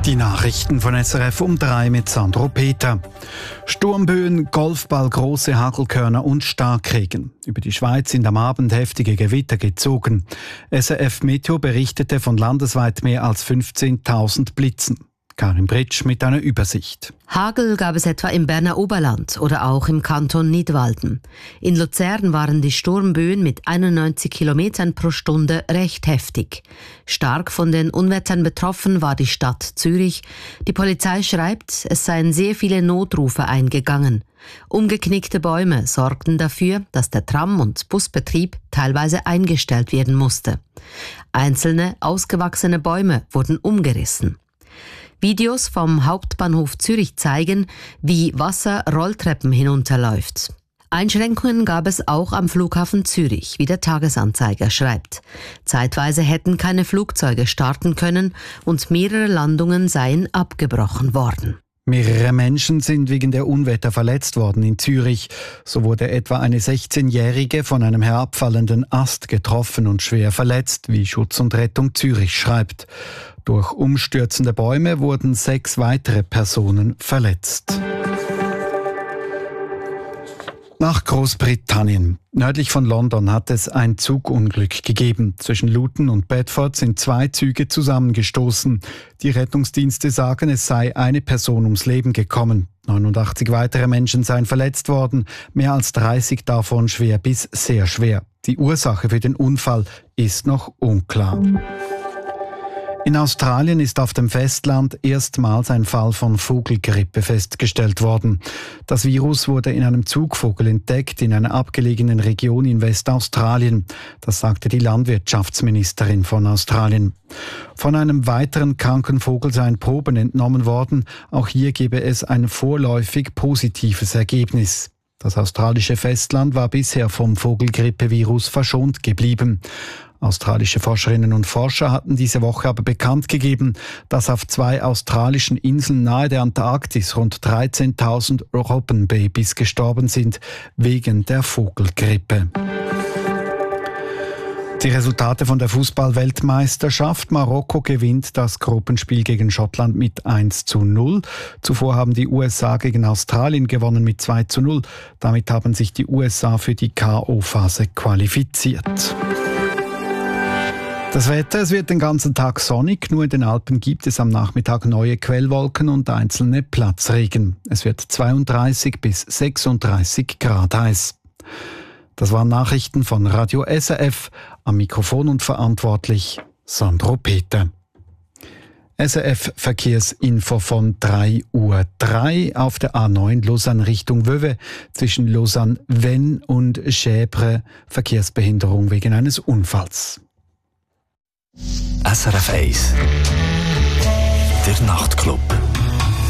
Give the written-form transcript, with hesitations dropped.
Die Nachrichten von SRF um 3 mit Sandro Peter. Sturmböen, Golfball, große Hagelkörner und Starkregen. Über die Schweiz sind am Abend heftige Gewitter gezogen. SRF Meteo berichtete von landesweit mehr als 15.000 Blitzen. Karin Britsch mit einer Übersicht. Hagel gab es etwa im Berner Oberland oder auch im Kanton Nidwalden. In Luzern waren die Sturmböen mit 91 Kilometern pro Stunde recht heftig. Stark von den Unwettern betroffen war die Stadt Zürich. Die Polizei schreibt, es seien sehr viele Notrufe eingegangen. Umgeknickte Bäume sorgten dafür, dass der Tram- und Busbetrieb teilweise eingestellt werden musste. Einzelne ausgewachsene Bäume wurden umgerissen. Videos vom Hauptbahnhof Zürich zeigen, wie Wasser Rolltreppen hinunterläuft. Einschränkungen gab es auch am Flughafen Zürich, wie der Tagesanzeiger schreibt. Zeitweise hätten keine Flugzeuge starten können und mehrere Landungen seien abgebrochen worden. Mehrere Menschen sind wegen der Unwetter verletzt worden in Zürich. So wurde etwa eine 16-Jährige von einem herabfallenden Ast getroffen und schwer verletzt, wie Schutz und Rettung Zürich schreibt. Durch umstürzende Bäume wurden 6 weitere Personen verletzt. Nach Großbritannien. Nördlich von London hat es ein Zugunglück gegeben. Zwischen Luton und Bedford sind 2 Züge zusammengestoßen. Die Rettungsdienste sagen, es sei eine Person ums Leben gekommen. 89 weitere Menschen seien verletzt worden, mehr als 30 davon schwer bis sehr schwer. Die Ursache für den Unfall ist noch unklar. In Australien ist auf dem Festland erstmals ein Fall von Vogelgrippe festgestellt worden. Das Virus wurde in einem Zugvogel entdeckt in einer abgelegenen Region in Westaustralien. Das sagte die Landwirtschaftsministerin von Australien. Von einem weiteren kranken Vogel seien Proben entnommen worden. Auch hier gebe es ein vorläufig positives Ergebnis. Das australische Festland war bisher vom Vogelgrippevirus verschont geblieben. Australische Forscherinnen und Forscher hatten diese Woche aber bekannt gegeben, dass auf 2 australischen Inseln nahe der Antarktis rund 13.000 Robbenbabys gestorben sind wegen der Vogelgrippe. Die Resultate von der Fußball-Weltmeisterschaft. Marokko gewinnt das Gruppenspiel gegen Schottland mit 1:0. Zuvor haben die USA gegen Australien gewonnen mit 2:0. Damit haben sich die USA für die K.O.-Phase qualifiziert. Das Wetter, es wird den ganzen Tag sonnig, nur in den Alpen gibt es am Nachmittag neue Quellwolken und einzelne Platzregen. Es wird 32 bis 36 Grad heiß. Das waren Nachrichten von Radio SRF, am Mikrofon und verantwortlich Sandro Peter. SRF Verkehrsinfo von 3:03 Uhr auf der A9 Lausanne Richtung Vevey zwischen Lausanne-Vennes und Chèvres, Verkehrsbehinderung wegen eines Unfalls. SRF 1 Der Nachtclub.